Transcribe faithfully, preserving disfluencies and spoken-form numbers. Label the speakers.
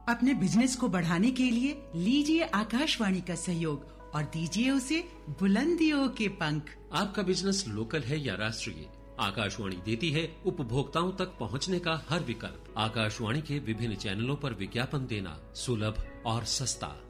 Speaker 1: अपने बिजनेस को बढ़ाने के लिए लीजिए आकाशवाणी का सहयोग और दीजिए उसे बुलंदियों के पंख।
Speaker 2: आपका बिजनेस लोकल है या राष्ट्रीय, आकाशवाणी देती है उपभोक्ताओं तक पहुंचने का हर विकल्प। आकाशवाणी के विभिन्न चैनलों पर विज्ञापन देना सुलभ और सस्ता।